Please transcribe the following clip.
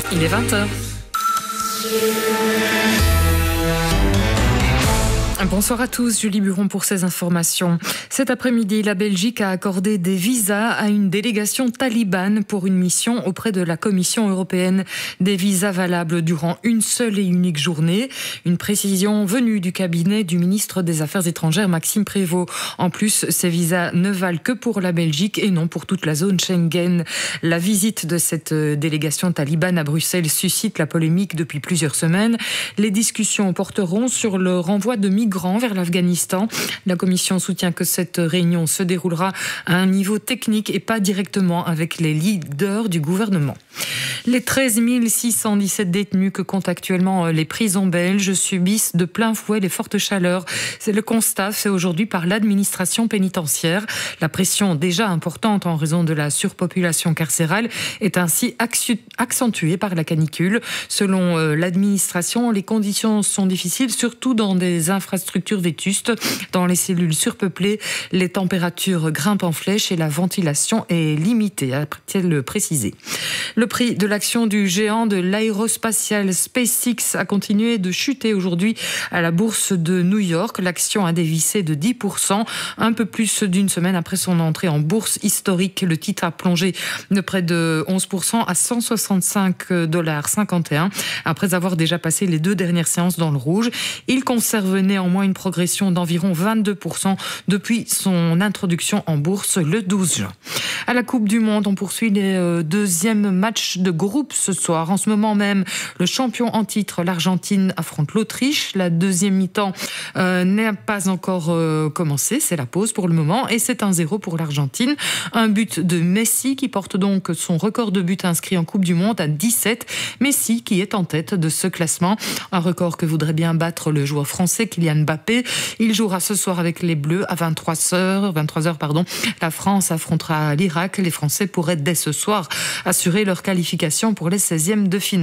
Il est 20h. Bonsoir à tous, Julie Buron pour ces informations. Cet après-midi, la Belgique a accordé des visas à une délégation talibane pour une mission auprès de la Commission européenne. Des visas valables durant une seule et unique journée. Une précision venue du cabinet du ministre des Affaires étrangères, Maxime Prévost. En plus, ces visas ne valent que pour la Belgique et non pour toute la zone Schengen. La visite de cette délégation talibane à Bruxelles suscite la polémique depuis plusieurs semaines. Les discussions porteront sur le renvoi de migrants vers l'Afghanistan. La Commission soutient que cette réunion se déroulera à un niveau technique et pas directement avec les leaders du gouvernement. Les 13 617 détenus que comptent actuellement les prisons belges subissent de plein fouet les fortes chaleurs. C'est le constat fait aujourd'hui par l'administration pénitentiaire. La pression déjà importante en raison de la surpopulation carcérale est ainsi accentuée par la canicule. Selon l'administration, les conditions sont difficiles, surtout dans des infrastructures vétustes. Dans les cellules surpeuplées, les températures grimpent en flèche et la ventilation est limitée, a-t-elle précisé. Le prix de l'action du géant de l'aérospatiale SpaceX a continué de chuter aujourd'hui à la bourse de New York. L'action a dévissé de 10%, un peu plus d'une semaine après son entrée en bourse historique. Le titre a plongé de près de 11% à 165,51 $, après avoir déjà passé les 2 dernières séances dans le rouge. Il conserve néanmoins une progression d'environ 22% depuis son introduction en bourse le 12 juin. À la Coupe du Monde, on poursuit les deuxièmes matchs de groupe ce soir. En ce moment même, le champion en titre, l'Argentine, affronte l'Autriche. La deuxième mi-temps n'a pas encore commencé. C'est la pause pour le moment et c'est 1-0 pour l'Argentine. Un but de Messi qui porte donc son record de buts inscrits en Coupe du Monde à 17. Messi qui est en tête de ce classement. Un record que voudrait bien battre le joueur français Kylian Mbappé. Il jouera ce soir avec les Bleus à 23h. La France affrontera l'Irak. Les Français pourraient dès ce soir assurer leur qualification pour les 16e de finale.